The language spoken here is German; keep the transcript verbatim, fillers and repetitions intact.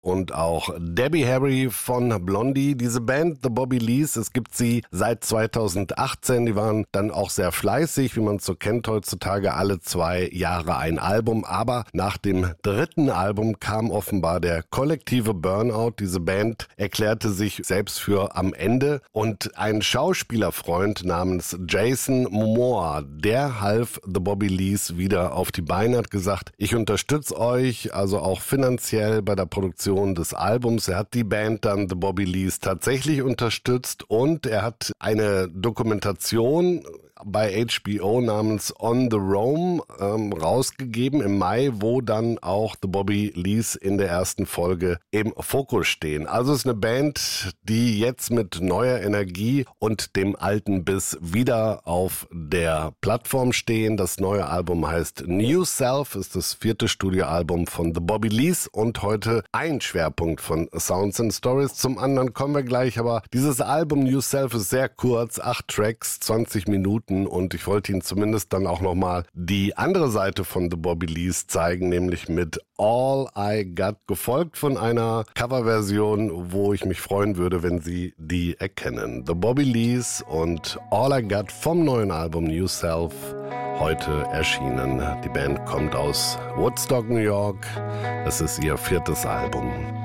und auch Debbie Harry von Blondie. Diese Band, The Bobby Lees, es gibt sie seit zweitausendachtzehn. Die waren dann auch sehr fleißig, wie man es so kennt heutzutage, alle zwei Jahre ein Album. Aber nach dem dritten Album kam offenbar der kollektive Burnout. Diese Band erklärte sich selbst für am Ende. Und ein Schauspielerfreund namens Jason Momoa, der half The Bobby Lees wieder auf die Beine, hat gesagt, ich unterstütze euch, also auch finanziell bei der Produktion des Albums. Er hat die Band dann, The Bobby Lees, tatsächlich unterstützt und er hat eine Dokumentation bei H B O namens On the Roam ähm, rausgegeben im Mai, wo dann auch The Bobby Lees in der ersten Folge im Fokus stehen. Also es ist eine Band, die jetzt mit neuer Energie und dem alten Biss wieder auf der Plattform stehen. Das neue Album heißt New Self, ist das vierte Studioalbum von The Bobby Lees und heute ein Schwerpunkt von Sounds and Stories. Zum anderen kommen wir gleich, aber dieses Album New Self ist sehr kurz, acht Tracks, zwanzig Minuten. Und ich wollte Ihnen zumindest dann auch nochmal die andere Seite von The Bobby Lees zeigen, nämlich mit All I Got, gefolgt von einer Coverversion, wo ich mich freuen würde, wenn Sie die erkennen. The Bobby Lees und All I Got vom neuen Album New Self, heute erschienen. Die Band kommt aus Woodstock, New York. Es ist ihr viertes Album.